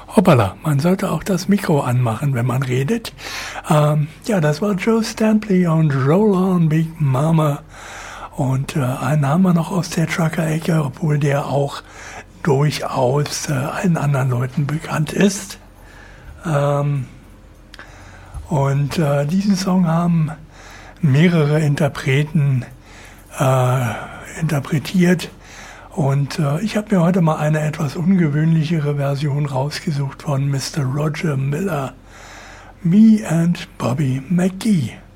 Hoppala, man sollte auch das Mikro anmachen, wenn man redet. Ja, das war Joe Stampley und Roll On Big Mama. Und einen haben wir noch aus der Trucker-Ecke, obwohl der auch durchaus allen anderen Leuten bekannt ist. Diesen Song haben mehrere Interpreten interpretiert. Und ich habe mir heute mal eine etwas ungewöhnlichere Version rausgesucht von Mr. Roger Miller, Me and Bobby McGee.